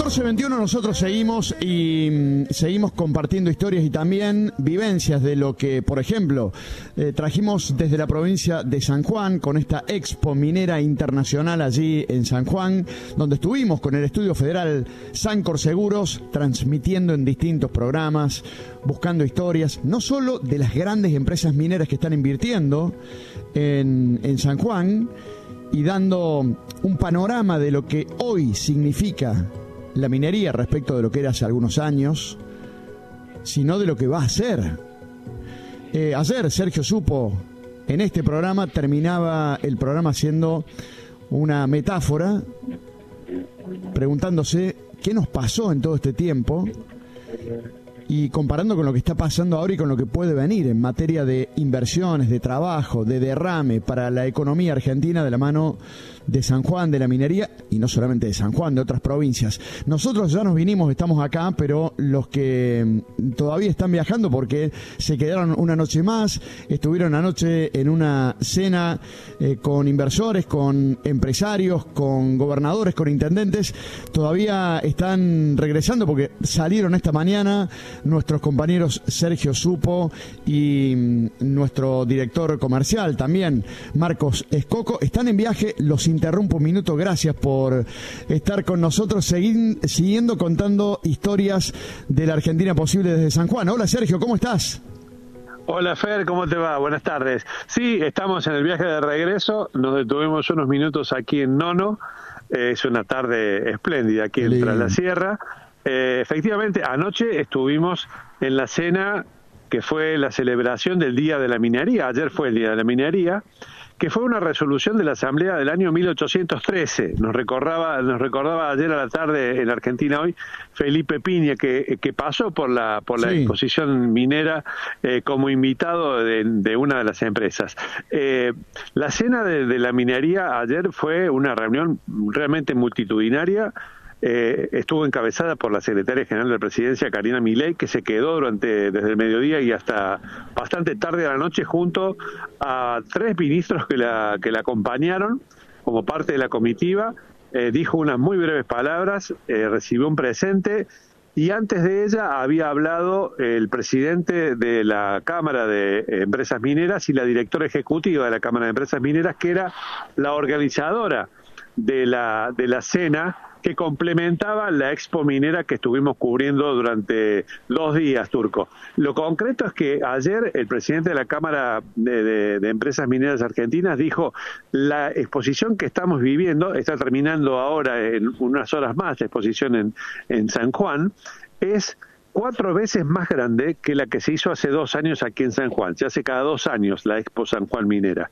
14:21 nosotros seguimos compartiendo historias y también vivencias de lo que, por ejemplo, trajimos desde la provincia de San Juan con esta Expo Minera Internacional allí en San Juan, donde estuvimos con el Estudio Federal Sancor Seguros, transmitiendo en distintos programas, buscando historias, no solo de las grandes empresas mineras que están invirtiendo en San Juan y dando un panorama de lo que hoy significa la minería respecto de lo que era hace algunos años, sino de lo que va a ser. Ayer Sergio Supo en este programa terminaba el programa haciendo una metáfora, preguntándose qué nos pasó en todo este tiempo y comparando con lo que está pasando ahora y con lo que puede venir en materia de inversiones, de trabajo, de derrame para la economía argentina de la mano de San Juan, de la minería, y no solamente de San Juan, de otras provincias. Nosotros ya nos vinimos, estamos acá, pero los que todavía están viajando porque se quedaron una noche más, estuvieron anoche en una cena con inversores, con empresarios, con gobernadores, con intendentes, todavía están regresando porque salieron esta mañana nuestros compañeros Sergio Supo y nuestro director comercial también, Marcos Escoco, están en viaje. Los interrumpo un minuto, gracias por estar con nosotros, siguiendo contando historias de la Argentina posible desde San Juan. Hola Sergio, ¿cómo estás? Hola Fer, ¿cómo te va? Buenas tardes. Sí, estamos en el viaje de regreso, nos detuvimos unos minutos aquí en Nono, es una tarde espléndida aquí en Tras la Sierra. Efectivamente, anoche estuvimos en la cena que fue la celebración del Día de la Minería, ayer fue el Día de la Minería, que fue una resolución de la Asamblea del año 1813. Nos recordaba ayer a la tarde en Argentina Hoy Felipe Piña, que pasó por la exposición minera como invitado de una de las empresas. La cena de la minería ayer fue una reunión realmente multitudinaria. Estuvo encabezada por la secretaria general de la Presidencia, Karina Milei, que se quedó desde el mediodía y hasta bastante tarde de la noche junto a 3 ministros que la acompañaron como parte de la comitiva. Dijo unas muy breves palabras, recibió un presente y antes de ella había hablado el presidente de la Cámara de Empresas Mineras y la directora ejecutiva de la Cámara de Empresas Mineras, que era la organizadora de la cena, que complementaba la Expo Minera que estuvimos cubriendo durante 2 días, Turco. Lo concreto es que ayer el presidente de la Cámara de Empresas Mineras Argentinas dijo: la exposición que estamos viviendo, está terminando ahora en unas horas más la exposición en San Juan, es 4 veces más grande que la que se hizo hace 2 años aquí en San Juan. Se hace cada 2 años la Expo San Juan Minera.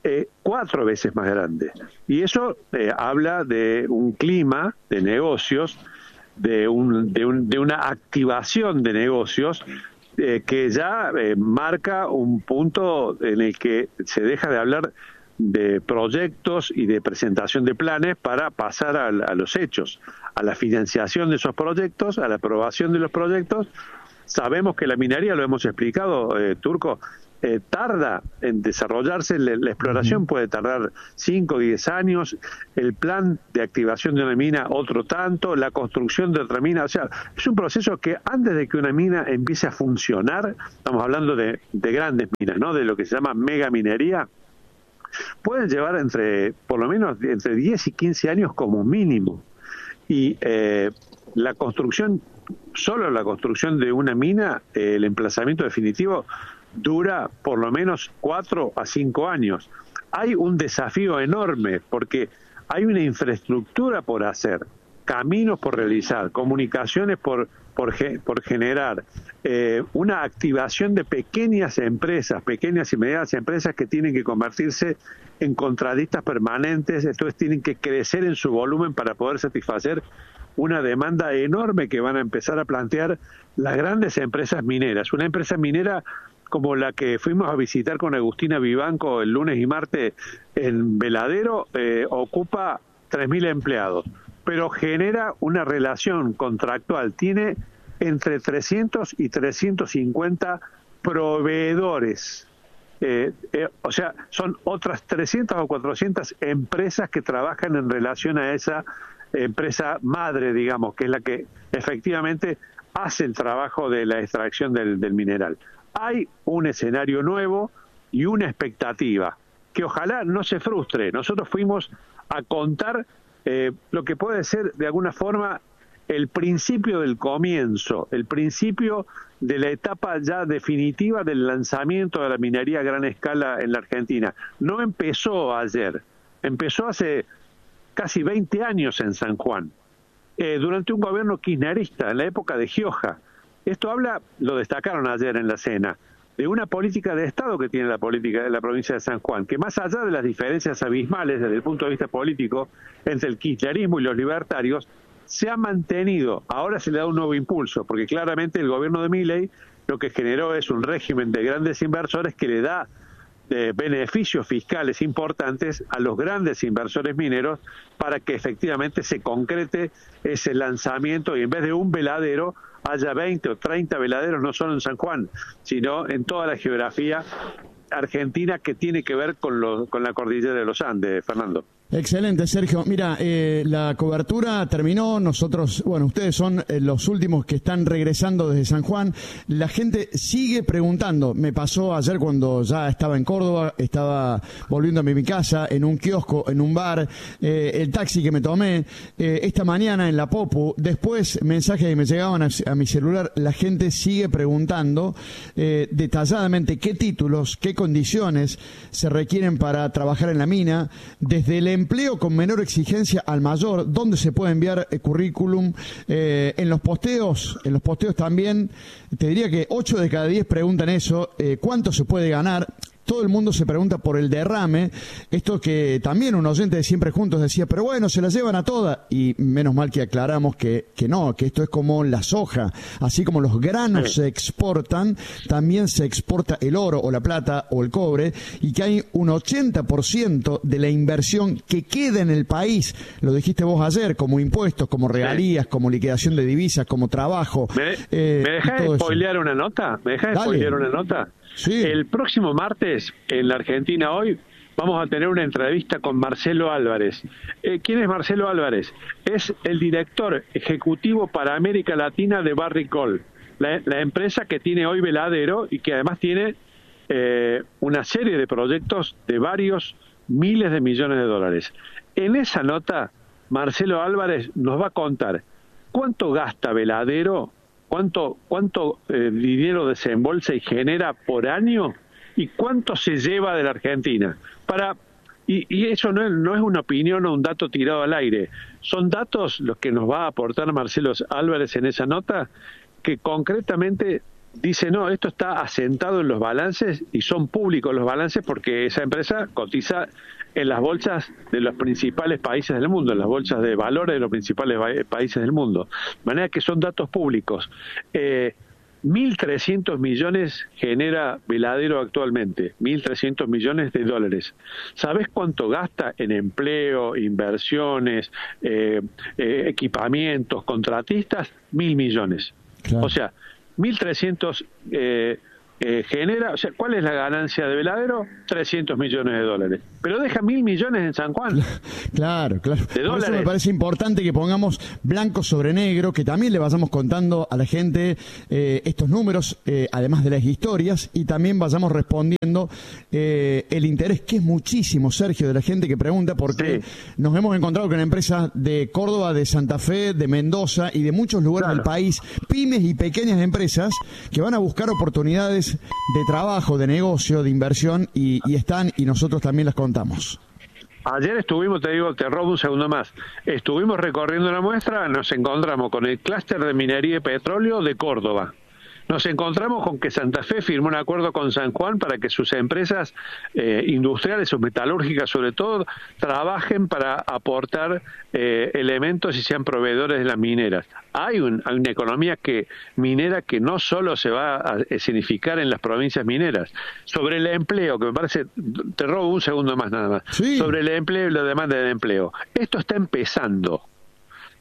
4 veces más grande. Y eso habla de un clima de negocios, de una activación de negocios que ya marca un punto en el que se deja de hablar de proyectos y de presentación de planes para pasar a los hechos, a la financiación de esos proyectos, a la aprobación de los proyectos. Sabemos que la minería, lo hemos explicado, Turco, tarda en desarrollarse, la exploración puede tardar 5 o 10 años, el plan de activación de una mina otro tanto, la construcción de otra mina, o sea, es un proceso que antes de que una mina empiece a funcionar, estamos hablando de grandes minas, ¿no?, de lo que se llama megaminería, pueden llevar por lo menos entre 10 y 15 años como mínimo. Y la construcción, solo la construcción de una mina, el emplazamiento definitivo dura por lo menos 4 a 5 años. Hay un desafío enorme porque hay una infraestructura por hacer, caminos por realizar, comunicaciones por generar, una activación de pequeñas empresas, pequeñas y medianas empresas que tienen que convertirse en contratistas permanentes, entonces tienen que crecer en su volumen para poder satisfacer una demanda enorme que van a empezar a plantear las grandes empresas mineras. Una empresa minera como la que fuimos a visitar con Agustina Vivanco el lunes y martes en Veladero, ocupa 3.000 empleados, pero genera una relación contractual, tiene entre 300 y 350 proveedores. O sea, son otras 300 o 400 empresas que trabajan en relación a esa empresa madre, digamos, que es la que efectivamente hace el trabajo de la extracción del mineral. Hay un escenario nuevo y una expectativa que ojalá no se frustre. Nosotros fuimos a contar lo que puede ser de alguna forma el principio del comienzo, el principio de la etapa ya definitiva del lanzamiento de la minería a gran escala en la Argentina. No empezó ayer, empezó hace casi 20 años en San Juan, durante un gobierno kirchnerista, en la época de Gioja. Esto habla, lo destacaron ayer en la cena, de una política de Estado que tiene la política de la provincia de San Juan, que más allá de las diferencias abismales desde el punto de vista político entre el kirchnerismo y los libertarios, se ha mantenido. Ahora se le da un nuevo impulso, porque claramente el gobierno de Milei lo que generó es un régimen de grandes inversores que le da beneficios fiscales importantes a los grandes inversores mineros para que efectivamente se concrete ese lanzamiento y en vez de un veladero haya 20 o 30 veladeros, no solo en San Juan, sino en toda la geografía argentina que tiene que ver con la cordillera de los Andes, Fernando. Excelente, Sergio. Mira, la cobertura terminó. Nosotros, bueno, ustedes son los últimos que están regresando desde San Juan. La gente sigue preguntando. Me pasó ayer cuando ya estaba en Córdoba, estaba volviendo a mi casa, en un kiosco, en un bar, el taxi que me tomé, esta mañana en la Popu, después mensajes que me llegaban a mi celular. La gente sigue preguntando detalladamente qué títulos, qué condiciones se requieren para trabajar en la mina, desde el empleo con menor exigencia al mayor, dónde se puede enviar currículum, en los posteos también, te diría que 8 de cada 10 preguntan eso, cuánto se puede ganar. Todo el mundo se pregunta por el derrame, esto que también un oyente de Siempre Juntos decía, pero bueno, se la llevan a todas, y menos mal que aclaramos que no, que esto es como la soja, así como los granos se exportan, también se exporta el oro o la plata o el cobre, y que hay un 80% de la inversión que queda en el país, lo dijiste vos ayer, como impuestos, como regalías, como liquidación de divisas, como trabajo. ¿Me dejás spoilear una nota? Sí. El próximo martes, en la Argentina Hoy, vamos a tener una entrevista con Marcelo Álvarez. ¿Quién es Marcelo Álvarez? Es el director ejecutivo para América Latina de Barrick Gold, la empresa que tiene hoy Veladero y que además tiene una serie de proyectos de varios miles de millones de dólares. En esa nota, Marcelo Álvarez nos va a contar cuánto gasta Veladero, cuánto dinero desembolsa y genera por año y cuánto se lleva de la Argentina. Y eso no es una opinión o un dato tirado al aire, son datos los que nos va a aportar Marcelo Álvarez en esa nota, que concretamente dice, no, esto está asentado en los balances y son públicos los balances porque esa empresa cotiza en las bolsas de los principales países del mundo, en las bolsas de valores de los principales países del mundo. De manera que son datos públicos. 1.300 millones genera Veladero actualmente, 1.300 millones de dólares. ¿Sabés cuánto gasta en empleo, inversiones, equipamientos, contratistas? 1.000 millones. Claro. O sea, 1.300 genera, o sea, ¿cuál es la ganancia de Veladero? 300 millones de dólares. Pero deja 1.000 millones en San Juan. Claro. Por eso me parece importante que pongamos blanco sobre negro, que también le vayamos contando a la gente estos números, además de las historias, y también vayamos respondiendo el interés, que es muchísimo, Sergio, de la gente que pregunta, porque nos hemos encontrado con empresas de Córdoba, de Santa Fe, de Mendoza y de muchos lugares del país, pymes y pequeñas empresas que van a buscar oportunidades de trabajo, de negocio, de inversión, y nosotros también las contamos. Ayer estuvimos, te robo un segundo más, estuvimos recorriendo la muestra, nos encontramos con el clúster de minería y petróleo de Córdoba. Nos encontramos con que Santa Fe firmó un acuerdo con San Juan para que sus empresas industriales o metalúrgicas, sobre todo, trabajen para aportar elementos y sean proveedores de las mineras. Hay una economía minera que no solo se va a significar en las provincias mineras. Sobre el empleo, que me parece, te robo un segundo más nada más, sobre el empleo y la demanda de empleo. Esto está empezando.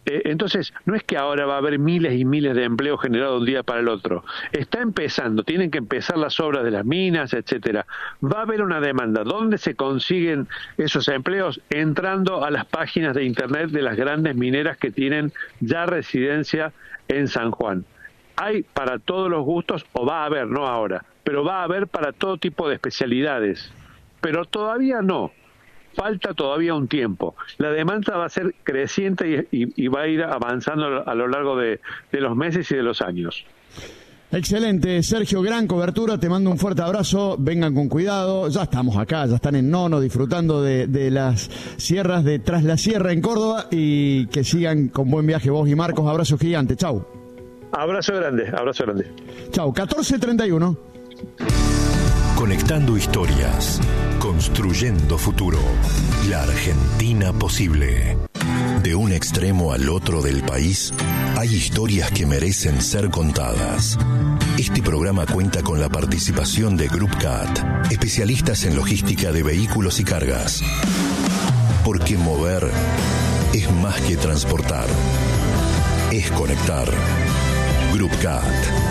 Entonces, no es que ahora va a haber miles y miles de empleos generados de un día para el otro. Está empezando, tienen que empezar las obras de las minas, etcétera. Va a haber una demanda. ¿Dónde se consiguen esos empleos? Entrando a las páginas de internet de las grandes mineras que tienen ya residencia en San Juan. Hay para todos los gustos, o va a haber, no ahora, pero va a haber para todo tipo de especialidades. Pero todavía no. Falta todavía un tiempo. La demanda va a ser creciente y va a ir avanzando a lo largo de los meses y de los años. Excelente, Sergio, gran cobertura, te mando un fuerte abrazo, vengan con cuidado, ya estamos acá, ya están en Nono disfrutando de las sierras de Tras la Sierra en Córdoba, y que sigan con buen viaje vos y Marcos, abrazo gigante, chau. Abrazo grande, abrazo grande. Chau, 14:31. Conectando historias, construyendo futuro. La Argentina posible. De un extremo al otro del país, hay historias que merecen ser contadas. Este programa cuenta con la participación de Group CAT, especialistas en logística de vehículos y cargas. Porque mover es más que transportar, es conectar. Group CAT.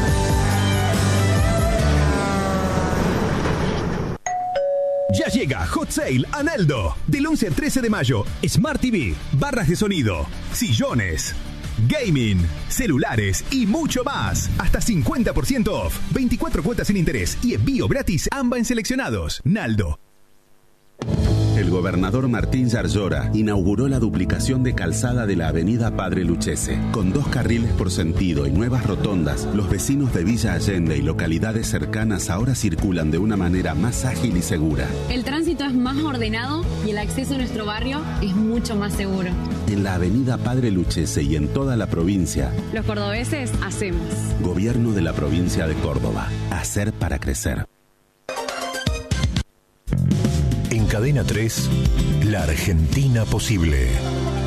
Ya llega Hot Sale a Naldo. Del 11 al 13 de mayo. Smart TV, barras de sonido, sillones, gaming, celulares y mucho más. Hasta 50% off. 24 cuotas sin interés y envío gratis AMBA en seleccionados. Naldo. El gobernador Martín Yarlora inauguró la duplicación de calzada de la avenida Padre Lucchese. Con 2 carriles por sentido y nuevas rotondas, los vecinos de Villa Allende y localidades cercanas ahora circulan de una manera más ágil y segura. El tránsito es más ordenado y el acceso a nuestro barrio es mucho más seguro. En la avenida Padre Lucchese y en toda la provincia, los cordobeses hacemos. Gobierno de la provincia de Córdoba. Hacer para crecer. En Cadena 3, La Argentina posible.